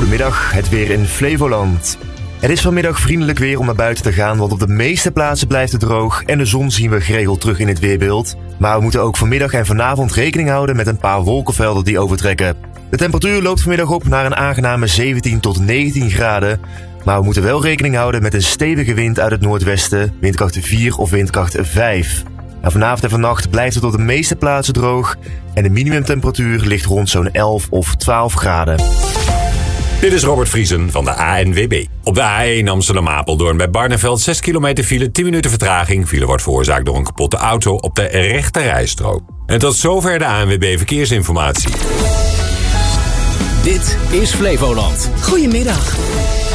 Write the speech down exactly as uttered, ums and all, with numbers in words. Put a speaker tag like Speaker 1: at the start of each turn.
Speaker 1: Goedemiddag, het weer in Flevoland. Het is vanmiddag vriendelijk weer om naar buiten te gaan, want op de meeste plaatsen blijft het droog en de zon zien we geregeld terug in het weerbeeld. Maar we moeten ook vanmiddag en vanavond rekening houden met een paar wolkenvelden die overtrekken. De temperatuur loopt vanmiddag op naar een aangename zeventien tot negentien graden. Maar we moeten wel rekening houden met een stevige wind uit het noordwesten, windkracht vier of windkracht vijf. Nou, vanavond en vannacht blijft het op de meeste plaatsen droog en de minimumtemperatuur ligt rond zo'n elf of twaalf graden.
Speaker 2: Dit is Robert Vriesen van de A N W B. Op de A één Amsterdam-Apeldoorn bij Barneveld zes kilometer file, tien minuten vertraging. File wordt veroorzaakt door een kapotte auto op de rechte rijstrook. En tot zover de A N W B Verkeersinformatie.
Speaker 3: Dit is Flevoland.
Speaker 4: Goedemiddag.